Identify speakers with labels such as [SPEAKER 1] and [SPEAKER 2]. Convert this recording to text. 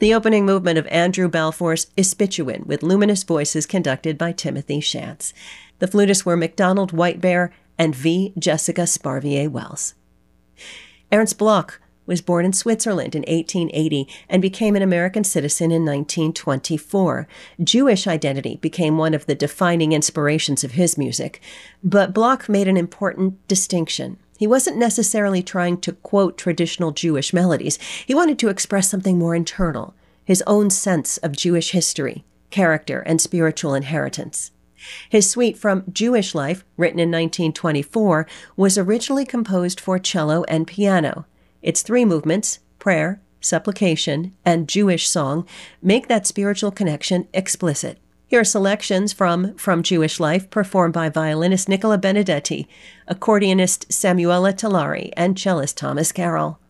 [SPEAKER 1] The opening movement of Andrew Balfour's Ispituin, with luminous voices conducted by Timothy Shantz. The flutists were MacDonald Whitebear and V. Jessica Sparvier-Wells. Ernst Bloch was born in Switzerland in 1880 and became an American citizen in 1924. Jewish identity became one of the defining inspirations of his music, but Bloch made an important distinction. He wasn't necessarily trying to quote traditional Jewish melodies. He wanted to express something more internal, his own sense of Jewish history, character, and spiritual inheritance. His suite from Jewish Life, written in 1924, was originally composed for cello and piano. Its three movements, prayer, supplication, and Jewish song, make that spiritual connection explicit. Here are selections from Jewish Life, performed by violinist Nicola Benedetti, accordionist Samuela Tallari, and cellist Thomas Carroll.